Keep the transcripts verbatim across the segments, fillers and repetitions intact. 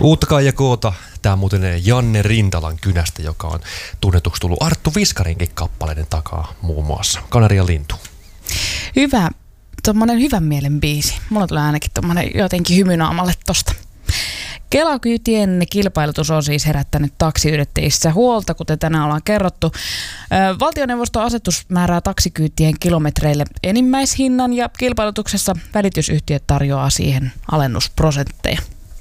Uutta Kaija Koota. Tämä on muuten Janne Rintalan kynästä, joka on tunnetuksi tullut Arttu Viskarinkin kappaleiden takaa muun muassa. Kanarian lintu. Hyvä, tommonen hyvän mielen biisi. Mulla tulee ainakin tommonen jotenkin hymynaamalle tosta. Kela-kyytien kilpailutus on siis herättänyt taksiyrittäjissä huolta, kuten tänään ollaan kerrottu. Valtioneuvoston asetus määrää taksikyytien kilometreille enimmäishinnan ja kilpailutuksessa välitysyhtiöt tarjoaa siihen alennusprosentteja.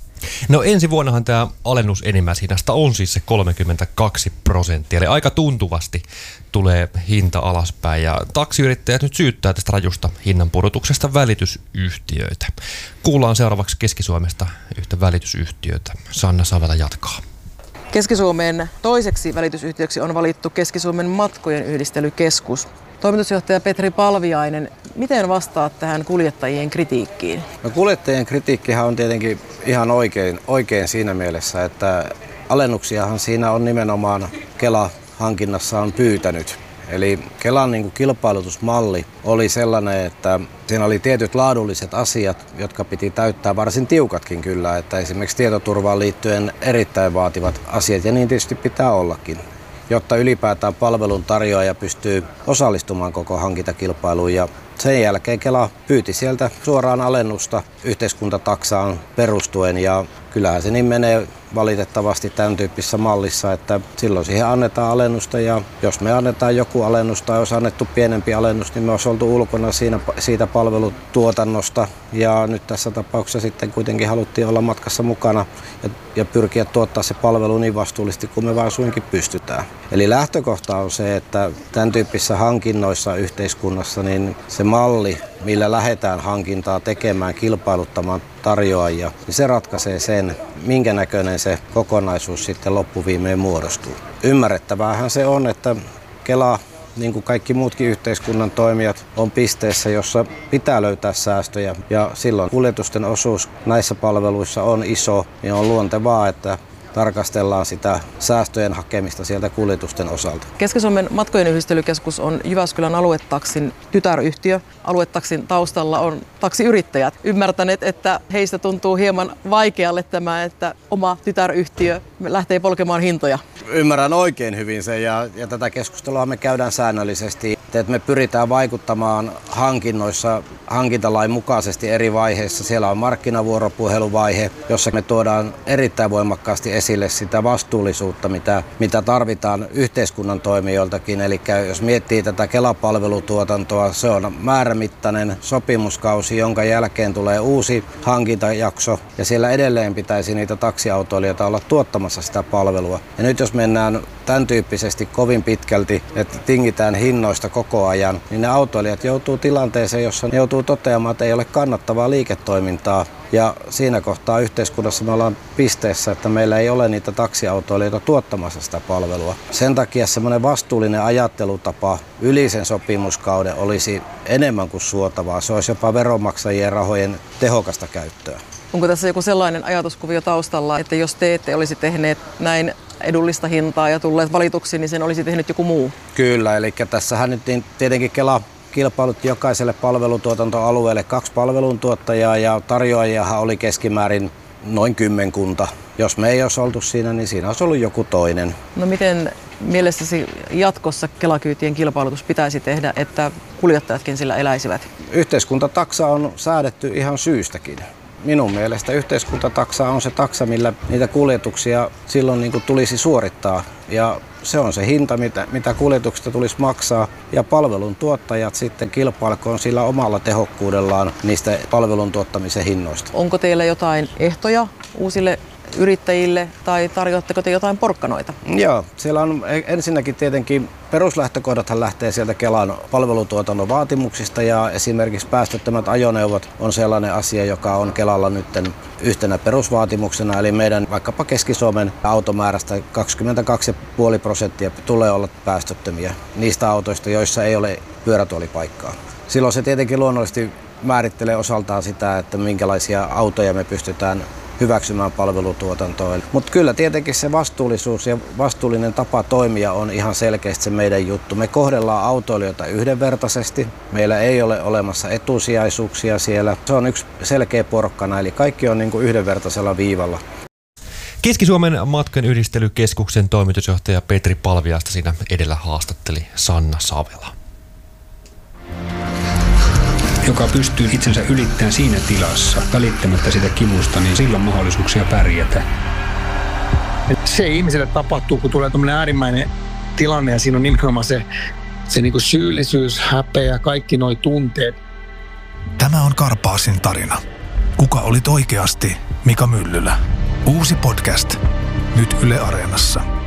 No ensi vuonnahan tämä alennus enimmäishinnasta on siis se kolmekymmentäkaksi prosenttia, eli aika tuntuvasti tulee hinta alaspäin ja taksiyrittäjät nyt syyttää tästä rajusta hinnanpudotuksesta välitysyhtiöitä. Kuullaan seuraavaksi Keski-Suomesta yhtä välitysyhtiötä. Sanna Savela jatkaa. Keski-Suomen toiseksi välitysyhtiöksi on valittu Keski-Suomen matkojen yhdistelykeskus. Toimitusjohtaja Petri Palviainen, miten vastaat tähän kuljettajien kritiikkiin? No, kuljettajien kritiikkihan on tietenkin ihan oikein, oikein siinä mielessä, että alennuksiahan siinä on nimenomaan Kela hankinnassa on pyytänyt. Eli Kelan niin kuin kilpailutusmalli oli sellainen, että siinä oli tietyt laadulliset asiat, jotka piti täyttää varsin tiukatkin kyllä. Että esimerkiksi tietoturvaan liittyen erittäin vaativat asiat, ja niin tietysti pitää ollakin, jotta ylipäätään palvelun tarjoaja pystyy osallistumaan koko hankintakilpailuun. Ja sen jälkeen Kela pyyti sieltä suoraan alennusta yhteiskuntataksaan perustuen, ja kyllähän se niin menee valitettavasti tämän tyyppisessä mallissa, että silloin siihen annetaan alennusta, ja jos me annetaan joku alennus tai olisi annettu pienempi alennus, niin me olisi oltu ulkona siinä, siitä palvelutuotannosta, ja nyt tässä tapauksessa sitten kuitenkin haluttiin olla matkassa mukana ja, ja pyrkiä tuottaa se palvelu niin vastuullisesti kuin me vaan suinkin pystytään. Eli lähtökohta on se, että tämän tyyppisissä hankinnoissa yhteiskunnassa niin se malli, millä lähdetään hankintaa tekemään, kilpailuttamaan tarjoajia, niin se ratkaisee sen, minkä näköinen se kokonaisuus sitten loppuviimein muodostuu. Ymmärrettäväähän se on, että Kela, niin kuin kaikki muutkin yhteiskunnan toimijat, on pisteessä, jossa pitää löytää säästöjä, ja silloin kuljetusten osuus näissä palveluissa on iso, ja on luontevaa, että tarkastellaan sitä säästöjen hakemista sieltä kuljetusten osalta. Keski-Suomen matkojen yhdistelykeskus on Jyväskylän aluetaksin tytäryhtiö. Aluetaksin taustalla on taksiyrittäjät. Ymmärtäneet, että heistä tuntuu hieman vaikealle tämä, että oma tytäryhtiö lähtee polkemaan hintoja. Ymmärrän oikein hyvin sen, ja, ja tätä keskustelua me käydään säännöllisesti, että me pyritään vaikuttamaan hankinnoissa hankintalain mukaisesti eri vaiheissa. Siellä on markkinavuoropuheluvaihe, jossa me tuodaan erittäin voimakkaasti esille sitä vastuullisuutta, mitä, mitä tarvitaan yhteiskunnan toimijoiltakin. Eli jos miettii tätä Kela-palvelutuotantoa, se on määrämittainen sopimuskausi, jonka jälkeen tulee uusi hankintajakso, ja siellä edelleen pitäisi niitä taksiautoilijoita olla tuottamassa sitä palvelua. Ja nyt jos mennään tämän tyyppisesti kovin pitkälti, että tingitään hinnoista koko ajan, niin ne autoilijat joutuu tilanteeseen, jossa ne joutuu toteamaan, että ei ole kannattavaa liiketoimintaa. Ja siinä kohtaa yhteiskunnassa me ollaan pisteessä, että meillä ei ole niitä taksiautoilijoita tuottamassa sitä palvelua. Sen takia semmoinen vastuullinen ajattelutapa yli sen sopimuskauden olisi enemmän kuin suotavaa. Se olisi jopa veronmaksajien rahojen tehokasta käyttöä. Onko tässä joku sellainen ajatuskuvio taustalla, että jos te ette olisi tehneet näin edullista hintaa ja tulleet valituksi, niin sen olisi tehnyt joku muu? Kyllä, eli tässähän nyt niin tietenkin Kela kilpailutti jokaiselle palvelutuotantoalueelle kaksi palveluntuottajaa, ja tarjoajiahan oli keskimäärin noin kymmenkunta. Jos me ei olisi oltu siinä, niin siinä olisi ollut joku toinen. No miten mielestäsi jatkossa Kela-kyytien kilpailutus pitäisi tehdä, että kuljettajatkin sillä eläisivät? Yhteiskuntataksa on säädetty ihan syystäkin. Minun mielestä yhteiskuntataksa on se taksa, millä niitä kuljetuksia silloin niin kuin tulisi suorittaa. Ja se on se hinta, mitä, mitä kuljetuksista tulisi maksaa. Ja palvelun tuottajat sitten kilpailkoon sillä omalla tehokkuudellaan niistä palvelun tuottamisen hinnoista. Onko teillä jotain ehtoja uusille yrittäjille tai tarjoatteko te jotain porkkanoita? Joo, siellä on ensinnäkin tietenkin peruslähtökohdathan lähtee sieltä Kelan palvelutuotannon vaatimuksista, ja esimerkiksi päästöttömät ajoneuvot on sellainen asia, joka on Kelalla nyt yhtenä perusvaatimuksena, eli meidän vaikkapa Keski-Suomen automäärästä kaksikymmentäkaksi pilkku viisi prosenttia tulee olla päästöttömiä niistä autoista, joissa ei ole pyörätuolipaikkaa. Silloin se tietenkin luonnollisesti määrittelee osaltaan sitä, että minkälaisia autoja me pystytään hyväksymään palvelutuotantoon. Mutta kyllä tietenkin se vastuullisuus ja vastuullinen tapa toimia on ihan selkeästi se meidän juttu. Me kohdellaan autoilijoita yhdenvertaisesti. Meillä ei ole olemassa etusijaisuuksia siellä. Se on yksi selkeä porkkana, eli kaikki on niin kuin yhdenvertaisella viivalla. Keski-Suomen matkan yhdistelykeskuksen toimitusjohtaja Petri Palviaista siinä edellä haastatteli Sanna Savela. Joka pystyy itsensä ylittämään siinä tilassa, välittämättä sitä kivusta, niin sillä on mahdollisuuksia pärjätä. Se ihmiselle tapahtuu, kun tulee tämmöinen äärimmäinen tilanne ja siinä on nimenomaan se, se niin kuin syyllisyys, häpeä, kaikki nuo tunteet. Tämä on Karpaasin tarina. Kuka olit oikeasti Mika Myllylä? Uusi podcast. Nyt Yle Areenassa.